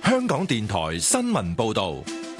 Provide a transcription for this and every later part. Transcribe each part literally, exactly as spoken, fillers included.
香港電台新聞報道。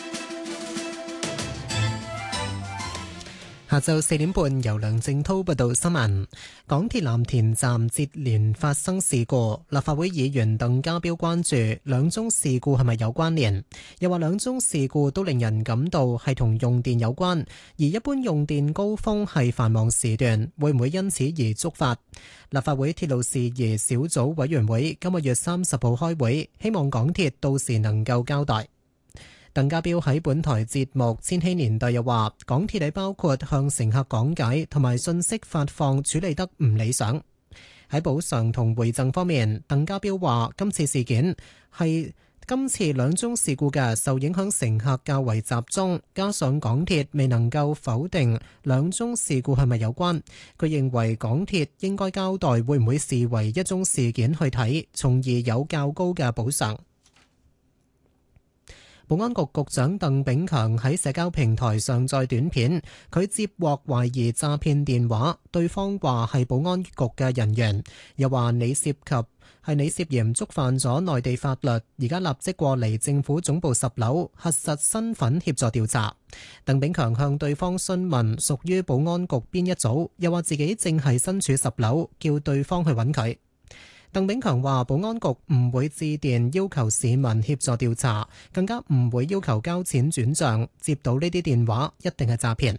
下晝四點半，由梁正濤報道新聞。港鐵藍田站接連發生事故，立法會議員鄧家彪關注兩宗事故係咪有關聯，又話兩宗事故都令人感到係同用電有關，而一般用電高峰係繁忙時段，會唔會因此而觸發？立法會鐵路事宜小組委員會今個月三十號開會，希望港鐵到時能夠交代。鄧家彪喺本台節目《千禧年代》又話，港鐵喺包括向乘客講解同埋信息發放處理得唔理想。喺補償同回贈方面，鄧家彪話今次事件係今次兩宗事故嘅受影響乘客較為集中，加上港鐵未能夠否定兩宗事故係咪有關，佢認為港鐵應該交代會唔會視為一宗事件去睇，從而有較高嘅補償。保安局局長鄧炳強喺社交平台上載短片，佢接獲懷疑詐騙電話，對方話係保安局嘅人員，又話你涉及係你涉嫌觸犯咗內地法律，而家立即過嚟政府總部十樓核實身份協助調查。鄧炳強向對方詢問屬於保安局邊一組，又話自己正係身處十樓，叫對方去揾佢。鄧炳強話：保安局唔會致電要求市民協助調查，更加唔會要求交錢轉賬。接到呢啲電話，一定係詐騙。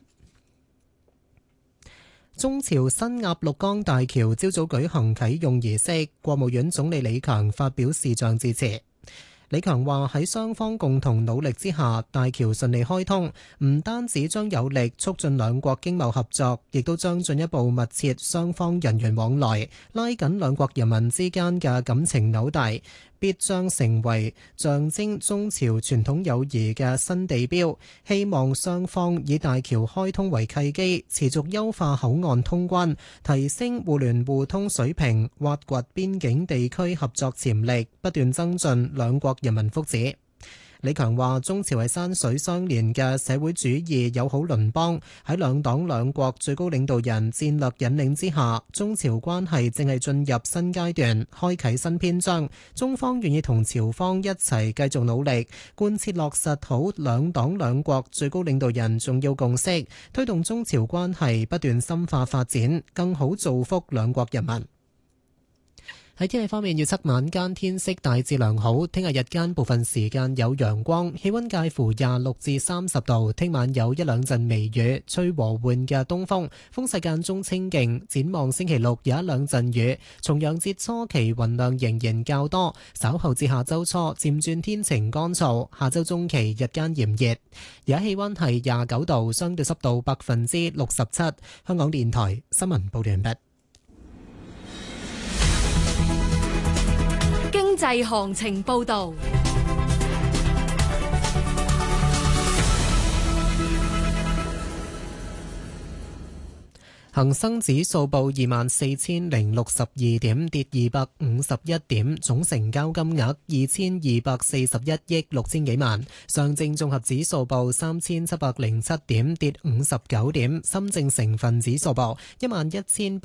中朝新鴨綠江大橋朝早舉行啟用儀式，國務院總理李強發表視像致辭。李強話喺雙方共同努力之下，大橋順利開通，唔單止將有力促進兩國經貿合作，亦都將進一步密切雙方人員往來，拉緊兩國人民之間嘅感情紐帶，必將成為象徵中朝傳統友誼嘅新地標。希望雙方以大橋開通為契機，持續優化口岸通關，提升互聯互通水平，挖掘邊境地區合作潛力，不斷增進兩國人民福祉。李強話：中朝係山水相連嘅社會主義友好鄰邦，喺兩黨兩國最高領導人戰略引領之下，中朝關係正係進入新階段，開啟新篇章。中方願意同朝方一齊繼續努力，貫徹落實好兩黨兩國最高領導人重要共識，推動中朝關係不斷深化發展，更好造福兩國人民。喺天氣方面，預測晚間天色大致良好，聽日日間部分時間有陽光，氣溫介乎廿六至三十度。聽晚有一兩陣微雨，吹和緩嘅東風，風勢間中清勁。展望星期六有一兩陣雨，重陽節初期雲量仍然較多，稍後至下周初漸轉天晴乾燥。下周中期日間炎熱，而家氣溫係廿九度，相對濕度百分之六十七。香港電台新聞報道完畢。 經濟行情報道。 恒生指數報二萬四千零六十二點，跌二百五十一點，總成交金額二千二百四十一億六千幾萬。上證綜合指數報三千七百零七點，跌五十九點。深證成分指數報一萬一千